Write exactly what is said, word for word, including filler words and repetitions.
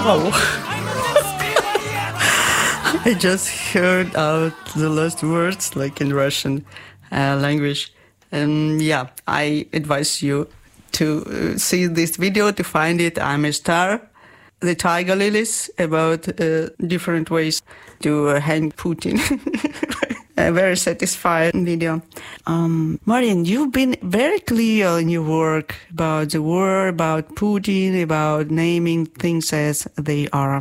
Oh. I just heard out the last words, like in Russian uh, language. And yeah, I advise you to uh, see this video, to find it. I'm a star. The Tiger Lilies, about uh, different ways to uh, hang Putin. A very satisfied video. Um, Marian, you've been very clear in your work about the war, about Putin, about naming things as they are.